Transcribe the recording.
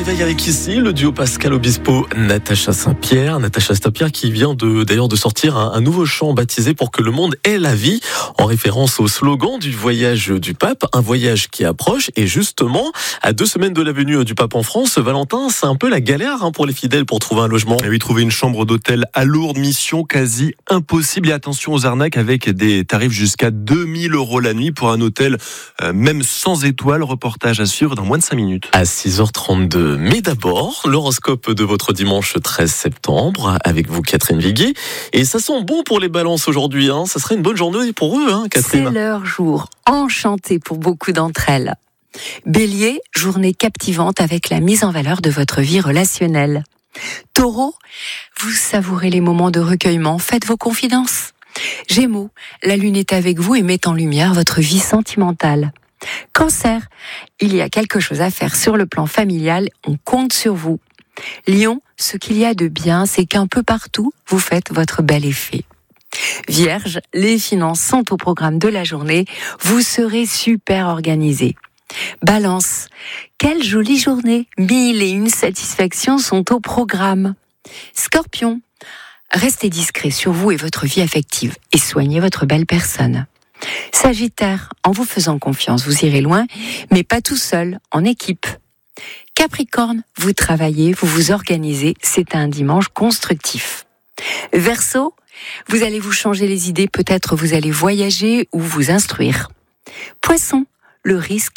réveil avec ici le duo Pascal Obispo, Natacha Saint-Pierre. Natacha Saint-Pierre qui vient d'ailleurs de sortir un nouveau chant baptisé Pour que le monde ait la vie, en référence au slogan du voyage du pape, un voyage qui approche. Et justement, à 2 semaines de la venue du pape en France, Valentin, c'est un peu la galère pour les fidèles pour trouver un logement. Et oui, trouver une chambre d'hôtel à lourde mission quasi impossible. Et attention aux arnaques avec des tarifs jusqu'à 2000 € la nuit pour un hôtel, même sans étoiles. Reportage à suivre dans moins de 5 minutes. À 6h32. Mais d'abord, l'horoscope de votre dimanche 13 septembre, avec vous Catherine Viguier. Et ça sent bon pour les balances aujourd'hui, Ça serait une bonne journée pour eux, Catherine. C'est leur jour, enchanté pour beaucoup d'entre elles. Bélier, journée captivante avec la mise en valeur de votre vie relationnelle. Taureau, vous savourez les moments de recueillement, faites vos confidences. Gémeaux, la lune est avec vous et met en lumière votre vie sentimentale. Cancer, il y a quelque chose à faire sur le plan familial, on compte sur vous. Lion, ce qu'il y a de bien, c'est qu'un peu partout, vous faites votre bel effet. Vierge, les finances sont au programme de la journée, vous serez super organisé. Balance, quelle jolie journée, 1001 satisfactions sont au programme. Scorpion, restez discret sur vous et votre vie affective et soignez votre belle personne. Sagittaire, en vous faisant confiance, vous irez loin, mais pas tout seul, en équipe. Capricorne, vous travaillez, vous vous organisez, c'est un dimanche constructif. Verseau, vous allez vous changer les idées, peut-être vous allez voyager ou vous instruire. Poisson, le risque